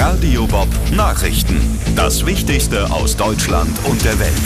Radio Bob Nachrichten. Das Wichtigste aus Deutschland und der Welt.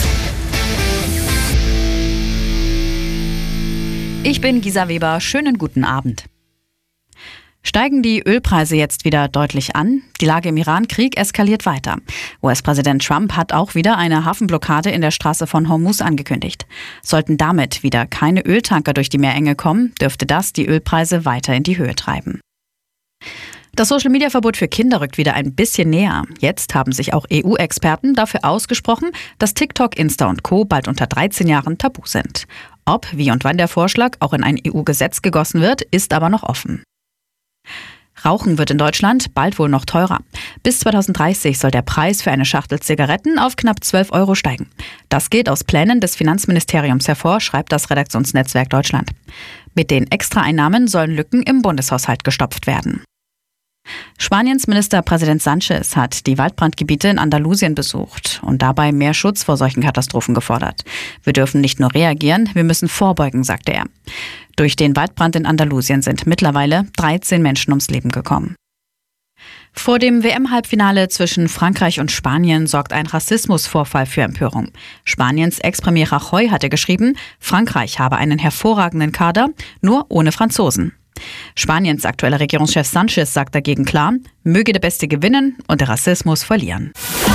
Ich bin Gisa Weber. Schönen guten Abend. Steigen die Ölpreise jetzt wieder deutlich an? Die Lage im Iran-Krieg eskaliert weiter. US-Präsident Trump hat auch wieder eine Hafenblockade in der Straße von Hormuz angekündigt. Sollten damit wieder keine Öltanker durch die Meerenge kommen, dürfte das die Ölpreise weiter in die Höhe treiben. Das Social-Media-Verbot für Kinder rückt wieder ein bisschen näher. Jetzt haben sich auch EU-Experten dafür ausgesprochen, dass TikTok, Insta und Co. bald unter 13 Jahren tabu sind. Ob, wie und wann der Vorschlag auch in ein EU-Gesetz gegossen wird, ist aber noch offen. Rauchen wird in Deutschland bald wohl noch teurer. Bis 2030 soll der Preis für eine Schachtel Zigaretten auf knapp 12 € steigen. Das geht aus Plänen des Finanzministeriums hervor, schreibt das Redaktionsnetzwerk Deutschland. Mit den Extraeinnahmen sollen Lücken im Bundeshaushalt gestopft werden. Spaniens Ministerpräsident Sánchez hat die Waldbrandgebiete in Andalusien besucht und dabei mehr Schutz vor solchen Katastrophen gefordert. Wir dürfen nicht nur reagieren, wir müssen vorbeugen, sagte er. Durch den Waldbrand in Andalusien sind mittlerweile 13 Menschen ums Leben gekommen. Vor dem WM-Halbfinale zwischen Frankreich und Spanien sorgt ein Rassismusvorfall für Empörung. Spaniens Ex-Premier Rajoy hatte geschrieben, Frankreich habe einen hervorragenden Kader, nur ohne Franzosen. Spaniens aktueller Regierungschef Sánchez sagt dagegen klar, möge der Beste gewinnen und der Rassismus verlieren.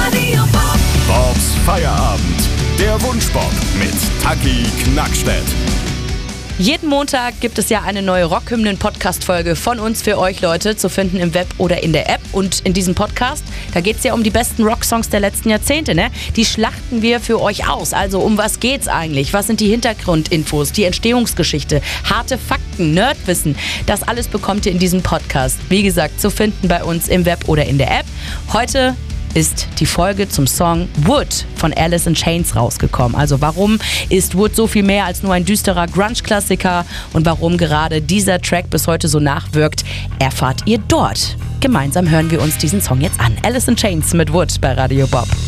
Bobs Feierabend. Der Wunschbob mit Taki Knackstedt. Jeden Montag gibt es ja eine neue Rockhymnen-Podcast-Folge von uns für euch Leute zu finden im Web oder in der App. Und in diesem Podcast, da geht es ja um die besten Rocksongs der letzten Jahrzehnte, ne? Die schlachten wir für euch aus. Also um was geht's eigentlich? Was sind die Hintergrundinfos, die Entstehungsgeschichte, harte Fakten, Nerdwissen? Das alles bekommt ihr in diesem Podcast. Wie gesagt, zu finden bei uns im Web oder in der App. Heute ist die Folge zum Song Wood von Alice in Chains rausgekommen. Also warum ist Wood so viel mehr als nur ein düsterer Grunge-Klassiker und warum gerade dieser Track bis heute so nachwirkt, erfahrt ihr dort. Gemeinsam hören wir uns diesen Song jetzt an. Alice in Chains mit Wood bei Radio Bob.